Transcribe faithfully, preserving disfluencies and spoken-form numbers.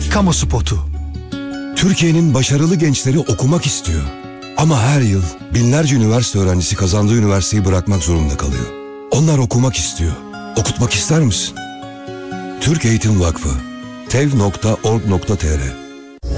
Kamu spotu. Türkiye'nin başarılı gençleri okumak istiyor. Ama her yıl binlerce üniversite öğrencisi kazandığı üniversiteyi bırakmak zorunda kalıyor. Onlar okumak istiyor. Okutmak ister misin? Türk Eğitim Vakfı tev nokta org nokta tr